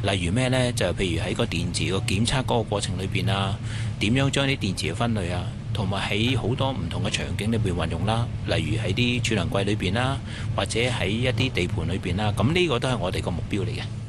例如咩呢？就譬如喺個電池個檢測嗰個過程裏邊啊，點樣將啲電池嘅分類啊，同埋喺好多唔同嘅場景裏邊運用啦，例如喺啲儲能櫃裏邊啦，或者喺一啲地盤裏邊啦，咁呢個都係我哋個目標嚟嘅。